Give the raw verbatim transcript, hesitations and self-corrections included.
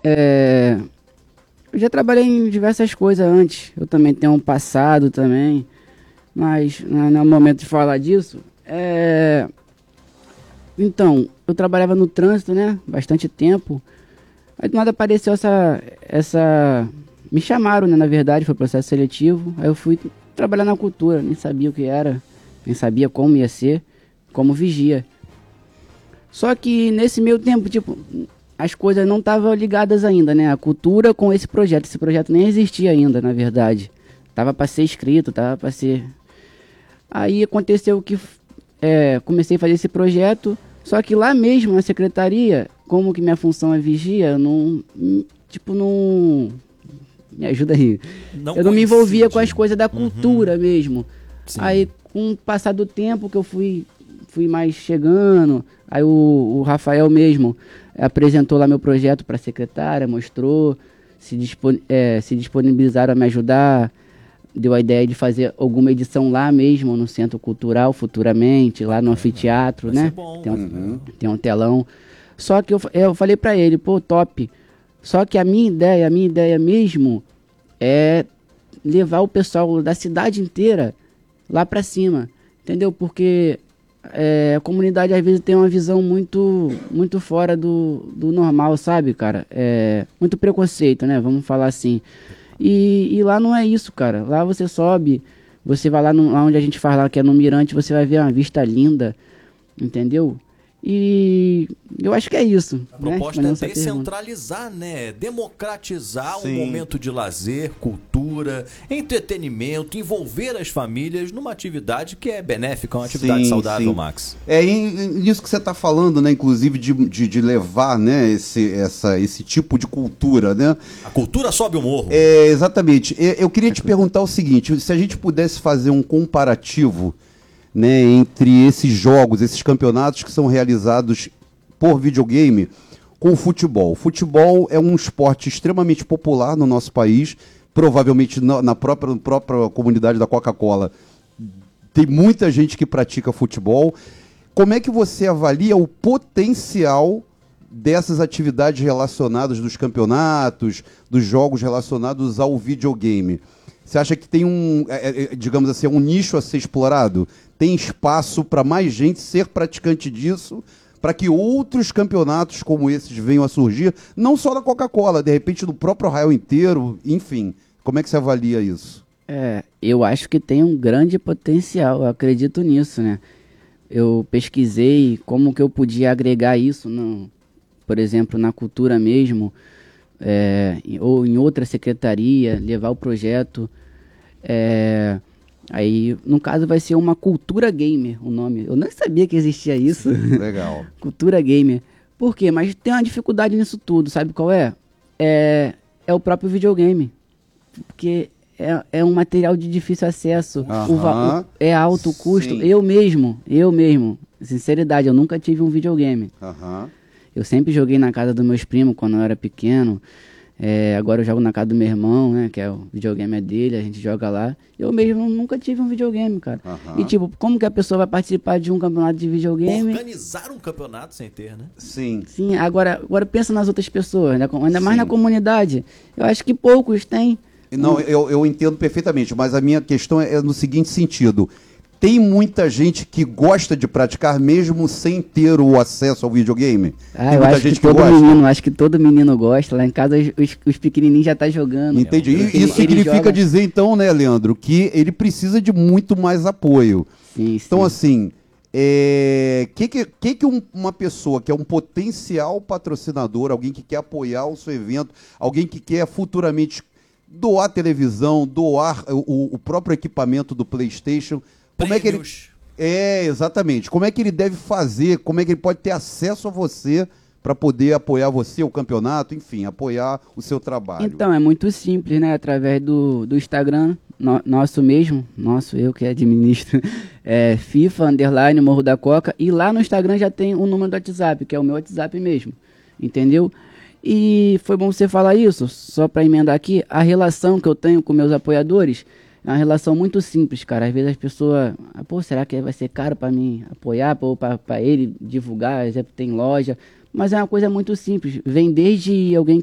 É, eu já trabalhei em diversas coisas antes. Eu também tenho um passado também. Mas não não é o momento de falar disso. É, então, eu trabalhava no trânsito, né? Bastante tempo. Aí do nada apareceu essa, essa... Me chamaram, né? Na verdade, foi processo seletivo. Aí eu fui trabalhar na cultura. Nem sabia o que era. Nem sabia como ia ser. Como vigia. Só que nesse meio tempo, tipo... As coisas não estavam ligadas ainda, né? A cultura com esse projeto. Esse projeto nem existia ainda, na verdade. Tava para ser escrito, tava para ser... Aí aconteceu que é, comecei a fazer esse projeto, só que lá mesmo na secretaria, como que minha função é vigia, eu não, tipo, não... Me ajuda aí. Não eu não me coincide. envolvia com as coisas da cultura uhum. mesmo. Sim. Aí, com o passar do tempo que eu fui, fui mais chegando, aí o, o Rafael mesmo apresentou lá meu projeto para a secretária, mostrou, se, dispon é, se disponibilizaram a me ajudar, deu a ideia de fazer alguma edição lá mesmo, no Centro Cultural, futuramente, lá no anfiteatro, Vai né? ser bom. Tem um, Uhum. tem um telão. Só que eu, eu falei para ele, pô, top. Só que a minha ideia, a minha ideia mesmo é levar o pessoal da cidade inteira lá para cima, entendeu? Porque é, a comunidade às vezes tem uma visão muito, muito fora do, do normal, sabe, cara? É, muito preconceito, né? Vamos falar assim. E, e lá não é isso, cara. Lá você sobe, você vai lá, no, lá onde a gente faz lá, que é no Mirante, você vai ver uma vista linda, entendeu? E eu acho que é isso. A né? proposta é descentralizar, né? Democratizar Sim. um momento de lazer, cultura, entretenimento, envolver as famílias numa atividade que é benéfica, uma atividade sim, saudável, sim. Max. É isso que você está falando, né? Inclusive de, de, de levar, né? Esse, essa, esse tipo de cultura, né? A cultura sobe o morro. É, exatamente. Eu queria te perguntar o seguinte: se a gente pudesse fazer um comparativo, né, entre esses jogos, esses campeonatos que são realizados por videogame com o futebol. O futebol é um esporte extremamente popular no nosso país, provavelmente na, na própria, na própria comunidade da Coca-Cola tem muita gente que pratica futebol. Como é que você avalia o potencial dessas atividades relacionadas dos campeonatos, dos jogos relacionados ao videogame? Você acha que tem um, é, é, digamos assim, um nicho a ser explorado? Tem espaço para mais gente ser praticante disso, para que outros campeonatos como esses venham a surgir, não só da Coca-Cola, de repente do próprio Arraial inteiro, enfim. Como é que você avalia isso? É, eu acho que tem um grande potencial, eu acredito nisso, né? Eu pesquisei como que eu podia agregar isso, no, por exemplo, na cultura mesmo, é, ou em outra secretaria, levar o projeto. É, aí, no caso, vai ser uma cultura gamer o nome. Eu nem sabia que existia isso. Legal. Cultura gamer. Por quê? Mas tem uma dificuldade nisso tudo, sabe qual é? É, é o próprio videogame. Porque é, é um material de difícil acesso. Uh-huh. o va- o, é alto o custo. Sim. Eu mesmo, eu mesmo, sinceridade, eu nunca tive um videogame. Aham. Uh-huh. Eu sempre joguei na casa dos meus primos quando eu era pequeno. É, agora eu jogo na casa do meu irmão, né? Que é o videogame é dele, a gente joga lá. Eu mesmo nunca tive um videogame, cara. Uhum. E tipo, como que a pessoa vai participar de um campeonato de videogame? Organizar um campeonato sem ter, né? Sim. Sim, agora, agora pensa nas outras pessoas, né? Ainda mais Sim. na comunidade. Eu acho que poucos têm. Não, eu, eu entendo perfeitamente, mas a minha questão é no seguinte sentido. Tem muita gente que gosta de praticar mesmo sem ter o acesso ao videogame? Ah, Tem eu muita acho gente que todo que gosta? menino, acho que todo menino gosta. Lá em casa os, os pequenininhos já tá jogando. Entendi. Ele- Isso ele significa joga- dizer então, né, Leandro, que ele precisa de muito mais apoio. Sim, sim. Então, assim, é... que, que, que, que um- uma pessoa que é um potencial patrocinador, alguém que quer apoiar o seu evento, alguém que quer futuramente doar televisão, doar o, o próprio equipamento do PlayStation, como é que ele... Prêmios. É, exatamente. Como é que ele deve fazer, como é que ele pode ter acesso a você para poder apoiar você, o campeonato, enfim, apoiar o seu trabalho? Então, é muito simples, né? Através do, do Instagram, no- nosso mesmo, nosso, eu que administro, é FIFA, underline, Morro da Coca, e lá no Instagram já tem o número do WhatsApp, que é o meu WhatsApp mesmo, entendeu? E foi bom você falar isso, só para emendar aqui, a relação que eu tenho com meus apoiadores é uma relação muito simples, cara. Às vezes as pessoas, ah, pô, será que vai ser caro para mim apoiar, ou para ele divulgar, por exemplo, tem loja, mas é uma coisa muito simples, vem desde alguém